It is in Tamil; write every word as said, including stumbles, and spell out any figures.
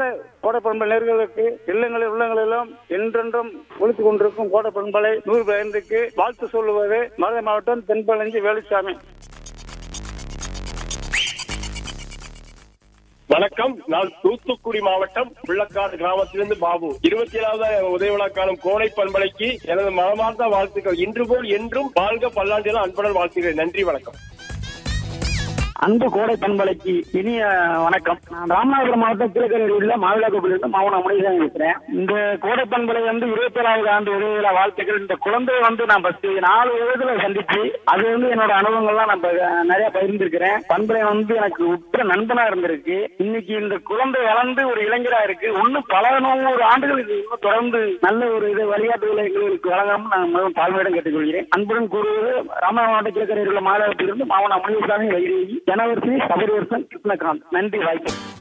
கோடை பண்பலை நேர்களுக்கு இல்லங்களில் உள்ளங்களிலும் என்றென்றும் ஒழித்துக் கொண்டிருக்கும் கோடை பண்பலை நூறு ஐந்துக்கு வாழ்த்து சொல்லுவது மதுரை மாவட்டம் தென்பழஞ்சி வேலுசாமி. வணக்கம். நான் தூத்துக்குடி மாவட்டம் புள்ளக்காடு கிராமத்திலிருந்து பாபு. இருபத்தி ஏழாவது உதய விழா காணும் கோடை பண்பலைக்கு எனது மனமார்ந்த வாழ்த்துக்கள். இன்று போல் என்றும் வாழ்க பல்லாண்டிலும் அன்புடன் வாழ்த்துகிறேன். நன்றி, வணக்கம். அன்பு கோடை பண்பலைக்கு இனிய வணக்கம். நான் ராமநாதபுரம் மாவட்டம் கீழக்கரையில் மாவிலாக்கோப்பிலிருந்து மாவன முனிசாமி இருக்கிறேன். இந்த கோடை பண்பலை வந்து இருபத்தி ஏழாவது ஆண்டு உதவியில வாழ்த்துக்கள். இந்த குழந்தைய வந்து நான் ஃபர்ஸ்ட் நாலு வயதுல சந்திச்சு அது வந்து என்னோட அனுபவங்கள்லாம் நான் நிறைய பகிர்ந்திருக்கிறேன். பண்பலை வந்து எனக்கு உற்ற நண்பனா இருந்திருக்கு. இன்னைக்கு இந்த குழந்தை வளர்ந்து ஒரு இளைஞரா இருக்கு. ஒன்னும் பல நூறு ஆண்டுகளுக்கு இன்னும் தொடர்ந்து நல்ல ஒரு இது வழிகாட்டுதலை எங்களுக்கு வழங்காமல் நான் மிகவும் தாழ்மையிடம் கேட்டுக்கொள்கிறேன். அன்புடன் கூறுவது ராமநாதபுரம் மாவட்ட கீழக்கரையில் உள்ள மாவிலாக்கோப்பிலிருந்து மாவன முனிசாமி வைரேகி ஜனவரி சபரிவர்சன் கிருஷ்ணகாந்த். நன்றி, வாய்ப்பு.